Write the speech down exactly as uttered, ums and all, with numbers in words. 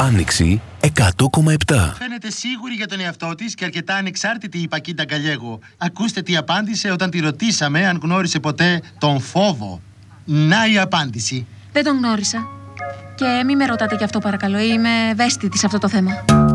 Άνοιξη εκατό κόμμα επτά. Φαίνεται σίγουρη για τον εαυτό της και αρκετά ανεξάρτητη η Πακίτα Γκαλιέγο. Ακούστε τι απάντησε όταν τη ρωτήσαμε αν γνώρισε ποτέ τον φόβο. Να η απάντηση. Δεν τον γνώρισα. Και μη με ρωτάτε γι' αυτό παρακαλώ, είμαι ευαίσθητη σε αυτό το θέμα.